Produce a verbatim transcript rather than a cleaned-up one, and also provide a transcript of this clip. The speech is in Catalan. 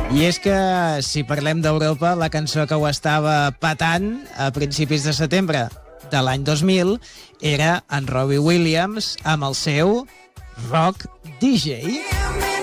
I és que, si parlem d'Europa, la cançó que ho estava patant a principis de setembre de l'any dos mil era en Robbie Williams amb el seu Rock D J.